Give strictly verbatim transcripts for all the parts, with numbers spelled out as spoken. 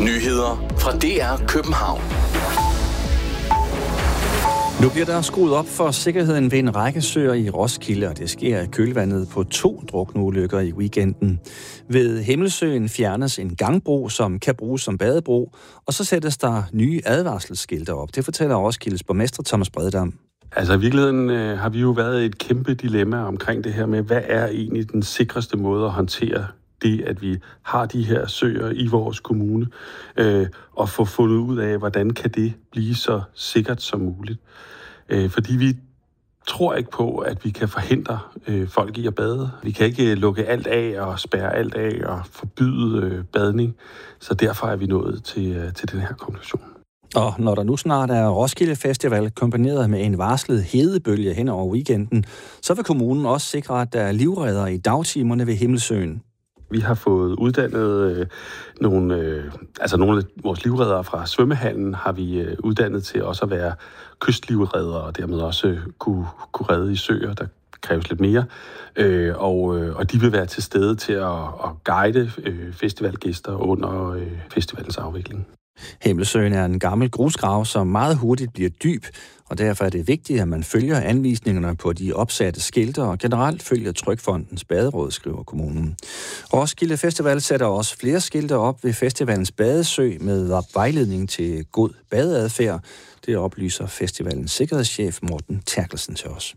Nyheder fra D R København. Nu bliver der skruet op for sikkerheden ved en række søer i Roskilde, og det sker i kølvandet på to drukneulykker i weekenden. Ved Himmelsøen fjernes en gangbro, som kan bruges som badebro, og så sættes der nye advarselsskilte op. Det fortæller Roskildes borgmester Thomas Breddam. Altså i virkeligheden øh, har vi jo været i et kæmpe dilemma omkring det her med, hvad er egentlig den sikreste måde at håndtere det, at vi har de her søer i vores kommune, øh, og få fundet ud af, hvordan kan det blive så sikkert som muligt. Øh, fordi vi tror ikke på, at vi kan forhindre øh, folk i at bade. Vi kan ikke lukke alt af og spærre alt af og forbyde øh, badning, så derfor er vi nået til, øh, til den her konklusion. Og når der nu snart er Roskilde Festival kombineret med en varslet hedebølge hen over weekenden, så vil kommunen også sikre, at der er livredder i dagtimerne ved Himmelsøen. Vi har fået uddannet øh, nogle, øh, altså nogle af vores livreddere fra svømmehallen, har vi øh, uddannet til også at være kystlivreddere, og dermed også øh, kunne, kunne redde i søer, der kræves lidt mere. Øh, og, øh, og de vil være til stede til at, at guide øh, festivalgæster under øh, festivalens afvikling. Himmelsøen er en gammel grusgrav, som meget hurtigt bliver dyb, og derfor er det vigtigt, at man følger anvisningerne på de opsatte skilte og generelt følger Trygfondens baderåd, skriver kommunen. Roskilde Festival sætter også flere skilte op ved festivalens badesø med vejledning til god badeadfærd. Det oplyser festivalens sikkerhedschef Morten Terkelsen til os.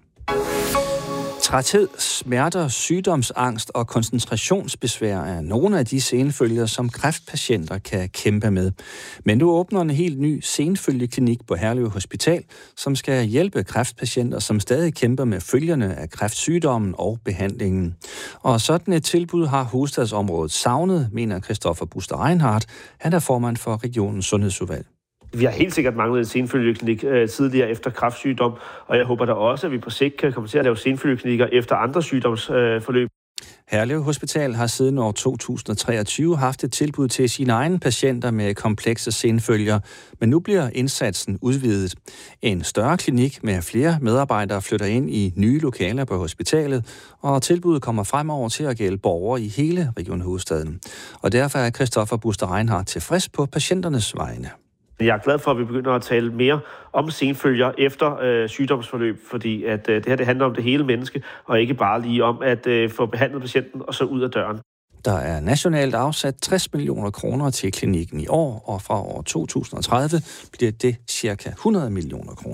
Træthed, smerter, sygdomsangst og koncentrationsbesvær er nogle af de senfølger, som kræftpatienter kan kæmpe med. Men nu åbner en helt ny senfølgeklinik på Herlev Hospital, som skal hjælpe kræftpatienter, som stadig kæmper med følgerne af kræftsygdommen og behandlingen. Og sådan et tilbud har hovedstadsområdet savnet, mener Christoffer Buster Reinhardt. Han er formand for regionens sundhedsudvalg. Vi har helt sikkert manglet en senfølgeklinik øh, tidligere efter kræftsygdom, og jeg håber da også, at vi på sigt kan komme til at lave senfølgeklinikker efter andre sygdomsforløb. Øh, Herlev Hospital har siden år to tusind og treogtyve haft et tilbud til sine egne patienter med komplekse senfølger, men nu bliver indsatsen udvidet. En større klinik med flere medarbejdere flytter ind i nye lokaler på hospitalet, og tilbuddet kommer fremover til at gælde borgere i hele Region Hovedstaden. Og derfor er Christoffer Buster Reinhardt tilfreds på patienternes vegne. Jeg er glad for, at vi begynder at tale mere om senfølger efter øh, sygdomsforløb, fordi at, øh, det her det handler om det hele menneske, og ikke bare lige om at øh, få behandlet patienten og så ud af døren. Der er nationalt afsat tres millioner kroner til klinikken i år, og fra år to tusind og tredive bliver det cirka hundrede millioner kroner.